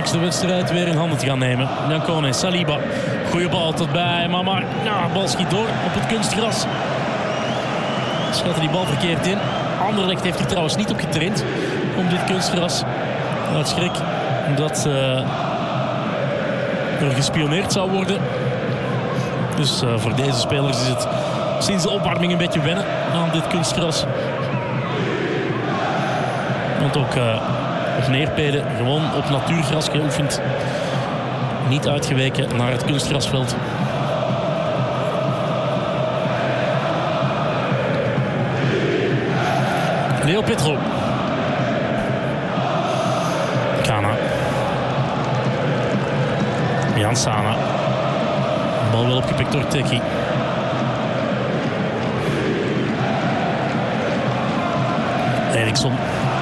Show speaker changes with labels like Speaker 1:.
Speaker 1: straks de wedstrijd weer in handen te gaan nemen. Biancone, Saliba. Goeie bal tot bij Mama. Ja, de bal schiet door op het kunstgras. Schatten die bal verkeerd in. Anderlecht heeft er trouwens niet op getraind. Om dit kunstgras. Uit schrik dat er gespioneerd zou worden. Dus voor deze spelers is het sinds de opwarming een beetje wennen aan dit kunstgras. Want ook op Neerpede gewoon op natuurgras geoefend. Niet uitgeweken naar het kunstgrasveld. Leo Petro. Kana. Jan Sana. Bal wel opgepikt door Teki. Eriksson.